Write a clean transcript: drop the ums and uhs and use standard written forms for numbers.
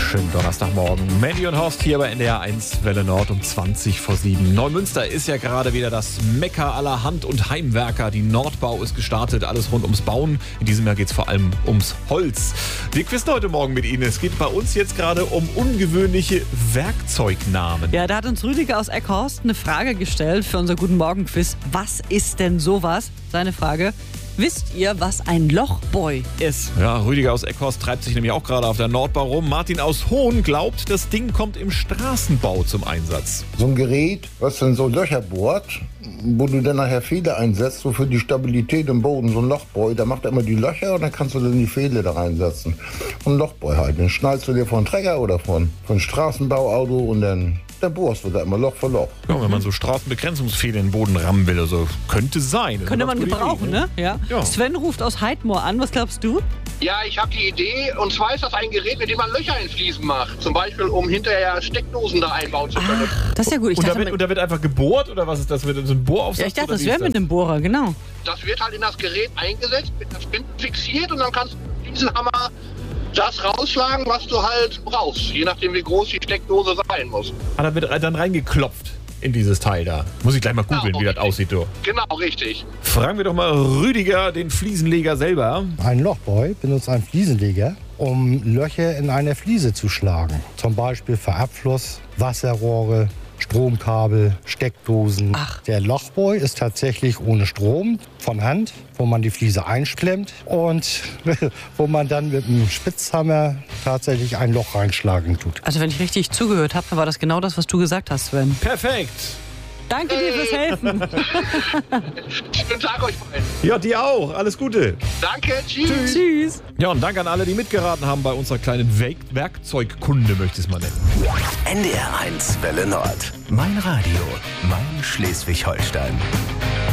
Schönen Donnerstagmorgen. Mandy und Horst hier bei NDR 1 Welle Nord um 7:20. Neumünster ist ja gerade wieder das Mekka aller Hand- und Heimwerker. Die Nordbau ist gestartet, alles rund ums Bauen. In diesem Jahr geht es vor allem ums Holz. Wir quizzen heute Morgen mit Ihnen. Es geht bei uns jetzt gerade um ungewöhnliche Werkzeugnamen. Ja, da hat uns Rüdiger aus Eckhorst eine Frage gestellt für unser Guten Morgen-Quiz. Was ist denn sowas? Seine Frage: Wisst ihr, was ein Lochboy ist? Ja, Rüdiger aus Eckhorst treibt sich nämlich auch gerade auf der Nordbau rum. Martin aus Hohn glaubt, das Ding kommt im Straßenbau zum Einsatz. So ein Gerät, was dann so Löcher bohrt, wo du dann nachher Pfähle einsetzt, so für die Stabilität im Boden, so ein Lochboy, da macht er immer die Löcher und dann kannst du dann die Pfähle da reinsetzen. Und ein Lochboy halt, den schnallst du dir von Trecker oder von Straßenbauauto und dann bohrst du da immer Loch für Loch. Ja, wenn man so Straßenbegrenzungspfähle in den Boden rammen will, also könnte sein. Könnte man gebrauchen, ne? Ja. Sven ruft aus Heidmoor an. Was glaubst du? Ja, ich habe die Idee, und zwar ist das ein Gerät, mit dem man Löcher in Fliesen macht. Zum Beispiel, um hinterher Steckdosen da einbauen zu können. Das ist ja gut. Und da wird einfach gebohrt oder was ist das? Wird so ein Bohraufsatz? Ja, ich dachte, das wäre mit dem Bohrer, genau. Das wird halt in das Gerät eingesetzt, mit einer Spindel fixiert und dann kannst du mit diesem Hammer das rausschlagen, was du halt brauchst. Je nachdem, wie groß die Steckdose sein muss. Da wird dann reingeklopft in dieses Teil da. Muss ich gleich mal googeln, wie das aussieht. Du. Genau, richtig. Fragen wir doch mal Rüdiger, den Fliesenleger selber. Ein Lochboy benutzt einen Fliesenleger, um Löcher in einer Fliese zu schlagen. Zum Beispiel für Abfluss, Wasserrohre, Stromkabel, Steckdosen. Der Lochboy ist tatsächlich ohne Strom, von Hand, wo man die Fliese einschlemmt und wo man dann mit einem Spitzhammer tatsächlich ein Loch reinschlagen tut. Also wenn ich richtig zugehört habe, war das genau das, was du gesagt hast, Sven. Perfekt. Danke dir fürs Helfen. Schönen Tag euch beiden. Ja, dir auch. Alles Gute. Danke, tschüss. Tschüss. Ja, und danke an alle, die mitgeraten haben bei unserer kleinen Werkzeugkunde, möchte ich es mal nennen. NDR 1 Welle Nord. Mein Radio, mein Schleswig-Holstein.